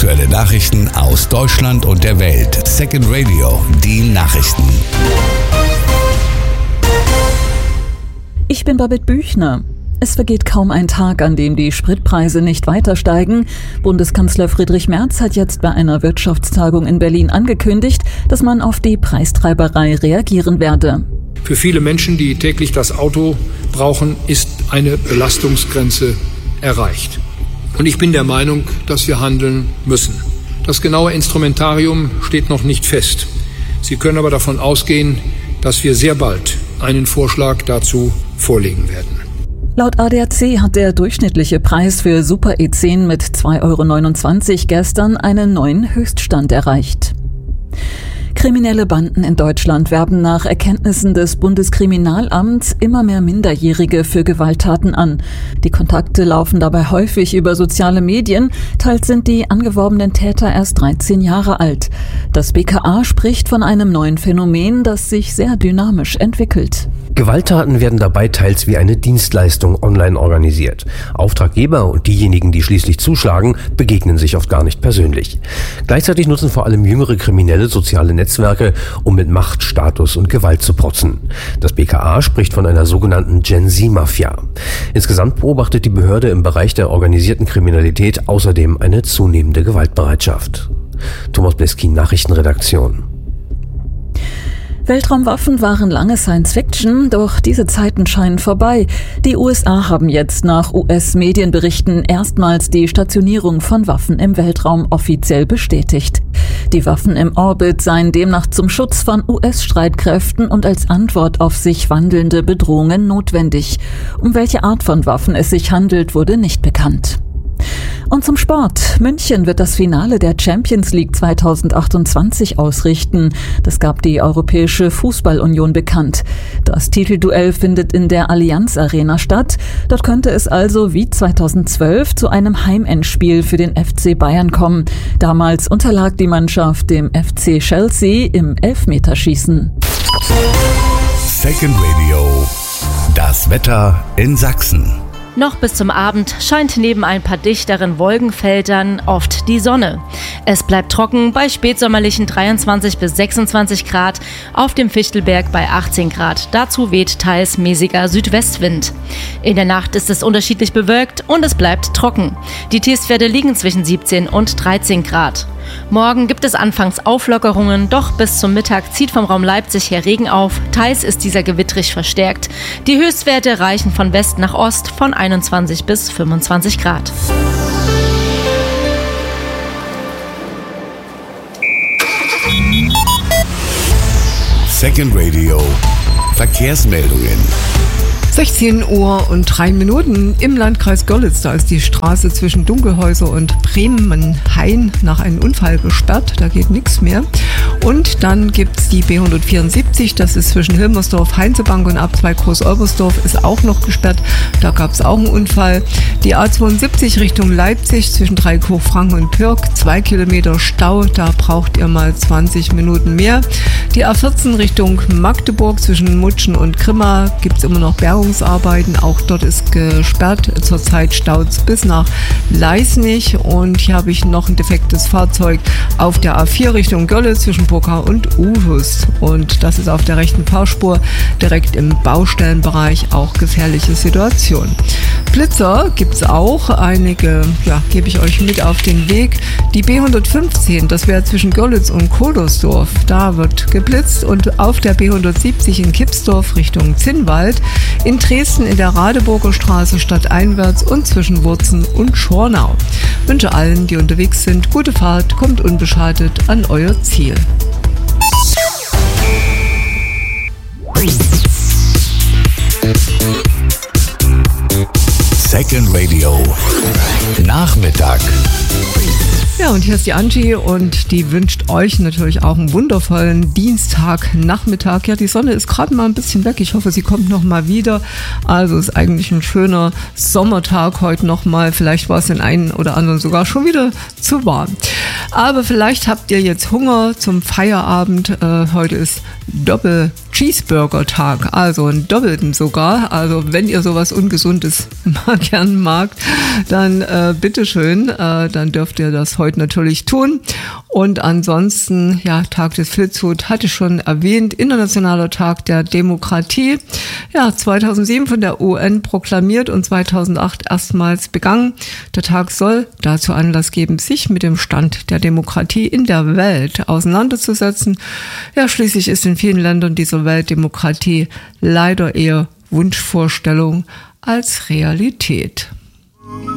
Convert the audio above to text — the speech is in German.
Aktuelle Nachrichten aus Deutschland und der Welt. Second Radio, die Nachrichten. Ich bin Babette Büchner. Es vergeht kaum ein Tag, an dem die Spritpreise nicht weiter steigen. Bundeskanzler Friedrich Merz hat jetzt bei einer Wirtschaftstagung in Berlin angekündigt, dass man auf die Preistreiberei reagieren werde. Für viele Menschen, die täglich das Auto brauchen, ist eine Belastungsgrenze erreicht. Und ich bin der Meinung, dass wir handeln müssen. Das genaue Instrumentarium steht noch nicht fest. Sie können aber davon ausgehen, dass wir sehr bald einen Vorschlag dazu vorlegen werden. Laut ADAC hat der durchschnittliche Preis für Super E10 mit 2,29 € gestern einen neuen Höchststand erreicht. Kriminelle Banden in Deutschland werben nach Erkenntnissen des Bundeskriminalamts immer mehr Minderjährige für Gewalttaten an. Die Kontakte laufen dabei häufig über soziale Medien, teils sind die angeworbenen Täter erst 13 Jahre alt. Das BKA spricht von einem neuen Phänomen, das sich sehr dynamisch entwickelt. Gewalttaten werden dabei teils wie eine Dienstleistung online organisiert. Auftraggeber und diejenigen, die schließlich zuschlagen, begegnen sich oft gar nicht persönlich. Gleichzeitig nutzen vor allem jüngere Kriminelle soziale Netzwerke, um mit Macht, Status und Gewalt zu protzen. Das BKA spricht von einer sogenannten Gen-Z-Mafia. Insgesamt beobachtet die Behörde im Bereich der organisierten Kriminalität außerdem eine zunehmende Gewaltbereitschaft. Thomas Bleskin, Nachrichtenredaktion. Weltraumwaffen waren lange Science-Fiction, doch diese Zeiten scheinen vorbei. Die USA haben jetzt nach US-Medienberichten erstmals die Stationierung von Waffen im Weltraum offiziell bestätigt. Die Waffen im Orbit seien demnach zum Schutz von US-Streitkräften und als Antwort auf sich wandelnde Bedrohungen notwendig. Um welche Art von Waffen es sich handelt, wurde nicht bekannt. Und zum Sport. München wird das Finale der Champions League 2028 ausrichten. Das gab die Europäische Fußballunion bekannt. Das Titelduell findet in der Allianz Arena statt. Dort könnte es also wie 2012 zu einem Heimendspiel für den FC Bayern kommen. Damals unterlag die Mannschaft dem FC Chelsea im Elfmeterschießen. Second Radio, das Wetter in Sachsen. Noch bis zum Abend scheint neben ein paar dichteren Wolkenfeldern oft die Sonne. Es bleibt trocken bei spätsommerlichen 23 bis 26 Grad, auf dem Fichtelberg bei 18 Grad. Dazu weht teils mäßiger Südwestwind. In der Nacht ist es unterschiedlich bewölkt und es bleibt trocken. Die Tiefstwerte liegen zwischen 17 und 13 Grad. Morgen gibt es anfangs Auflockerungen, doch bis zum Mittag zieht vom Raum Leipzig her Regen auf. Teils ist dieser gewittrig verstärkt. Die Höchstwerte reichen von West nach Ost von 21 bis 25 Grad. Second Radio, Verkehrsmeldungen. 16 Uhr und 3 Minuten im Landkreis Görlitz. Da ist die Straße zwischen Dunkelhäuser und Bremen-Hain nach einem Unfall gesperrt. Da geht nichts mehr. Und dann gibt es die B174. Das ist zwischen Hilmersdorf, Heinzebank und A2 Groß-Olbersdorf ist auch noch gesperrt. Da gab es auch einen Unfall. Die A72 Richtung Leipzig zwischen Dreieckhochfranken und Pürg. 2 Kilometer Stau. Da braucht ihr mal 20 Minuten mehr. Die A14 Richtung Magdeburg zwischen Mutschen und Grimma gibt es immer noch Bergungsarbeiten. Auch dort ist gesperrt. Zurzeit staut es bis nach Leisnig. Und hier habe ich noch ein defektes Fahrzeug auf der A4 Richtung Görlitz zwischen Burka und Uhus. Und das ist auf der rechten Fahrspur direkt im Baustellenbereich auch gefährliche Situation. Blitzer gibt es auch. Einige, gebe ich euch mit auf den Weg. Die B115, das wäre zwischen Görlitz und Kohlersdorf. Da wird geblitzt. Und auf der B170 in Kipsdorf Richtung Zinnwald. In Dresden in der Radeburger Straße stadteinwärts und zwischen Wurzen und Schornau. Wünsche allen, die unterwegs sind, gute Fahrt, kommt unbeschadet an euer Ziel. Second Radio, Nachmittag. Ja, und hier ist die Angie und die wünscht euch natürlich auch einen wundervollen Dienstagnachmittag. Ja, die Sonne ist gerade mal ein bisschen weg. Ich hoffe, sie kommt noch mal wieder. Also ist eigentlich ein schöner Sommertag heute noch mal. Vielleicht war es den einen oder anderen sogar schon wieder zu warm. Aber vielleicht habt ihr jetzt Hunger zum Feierabend. Heute ist Doppel Cheeseburger-Tag, also einen doppelten sogar. Also wenn ihr sowas Ungesundes mal gern mag, dann bitteschön, dann dürft ihr das heute natürlich tun. Und ansonsten, ja, Tag des Filzhut hatte ich schon erwähnt, Internationaler Tag der Demokratie. Ja, 2007 von der UN proklamiert und 2008 erstmals begangen. Der Tag soll dazu Anlass geben, sich mit dem Stand der Demokratie in der Welt auseinanderzusetzen. Ja, schließlich ist in vielen Ländern dieser Welt Demokratie leider eher Wunschvorstellung als Realität.